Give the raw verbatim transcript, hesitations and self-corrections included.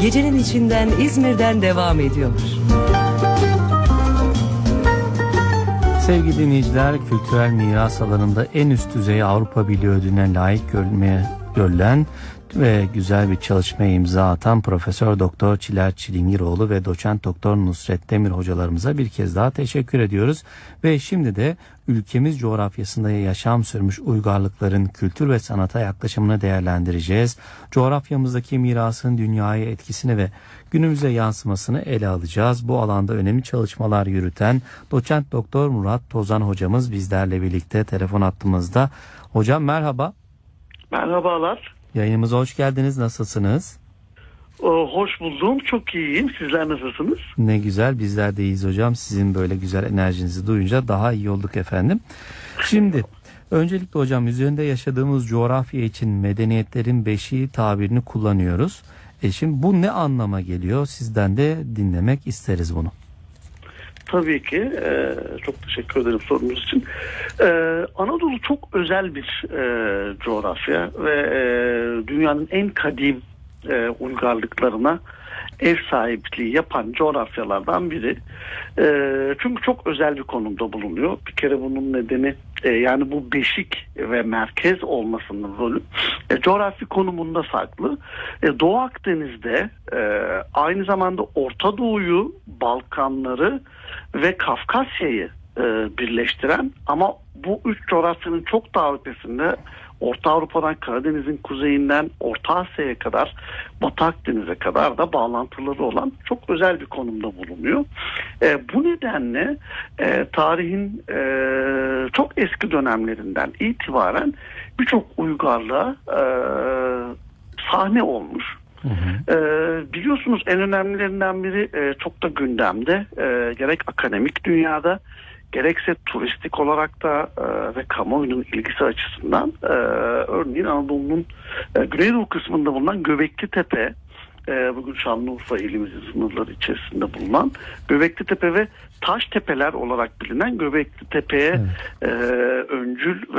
gecenin içinden İzmir'den devam ediyor. Sevgili dinleyiciler, kültürel miras alanında en üst düzey Avrupa Birliği ödülüne layık görülmeye görülen ve güzel bir çalışmaya imza atan Profesör Doktor Çiler Çilingiroğlu ve Doçent Doktor Nusret Demir hocalarımıza bir kez daha teşekkür ediyoruz. Ve şimdi de ülkemiz coğrafyasında yaşam sürmüş uygarlıkların kültür ve sanata yaklaşımını değerlendireceğiz. Coğrafyamızdaki mirasın dünyaya etkisini ve günümüze yansımasını ele alacağız. Bu alanda önemli çalışmalar yürüten Doçent Doktor Murat Tozan hocamız bizlerle birlikte telefon hattımızda. Hocam merhaba. Merhabalar. Yayınımıza hoş geldiniz. Nasılsınız? Hoş buldum. Çok iyiyim. Sizler nasılsınız? Ne güzel. Bizler de iyiyiz hocam. Sizin böyle güzel enerjinizi duyunca daha iyi olduk efendim. Şimdi öncelikle hocam üzerinde yaşadığımız coğrafya için medeniyetlerin beşiği tabirini kullanıyoruz. E şimdi bu ne anlama geliyor? Sizden de dinlemek isteriz bunu. Tabii ki. Ee, çok teşekkür ederim sorunuz için. Ee, Anadolu çok özel bir e, coğrafya ve e, dünyanın en kadim e, uygarlıklarına ev sahipliği yapan coğrafyalardan biri. E, çünkü çok özel bir konumda bulunuyor. Bir kere bunun nedeni e, yani bu beşik ve merkez olmasının rolü e, coğrafi konumunda saklı. E, Doğu Akdeniz'de e, aynı zamanda Orta Doğu'yu, Balkanları ve Kafkasya'yı e, birleştiren ama bu üç coğrafyanın çok daha ötesinde Orta Avrupa'dan Karadeniz'in kuzeyinden Orta Asya'ya kadar Batı Akdeniz'e kadar da bağlantıları olan çok özel bir konumda bulunuyor. E, bu nedenle e, tarihin e, çok eski dönemlerinden itibaren birçok uygarlığa e, sahne olmuş. Hı hı. Ee, biliyorsunuz en önemlilerinden biri e, çok da gündemde e, gerek akademik dünyada gerekse turistik olarak da e, ve kamuoyunun ilgisi açısından e, örneğin Anadolu'nun e, Güneydoğu kısmında bulunan Göbekli Tepe, e, bugün Şanlıurfa ilimizin sınırları içerisinde bulunan Göbekli Tepe ve Taş Tepeler olarak bilinen Göbekli Tepe'ye evet. e, öncül